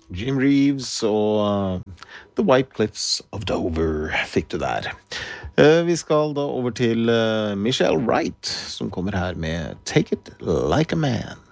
Jim Reeves og The White Cliffs of Dover fikk du der. Vi skal da over til Michelle Wright, som kommer her med Take It Like a Man.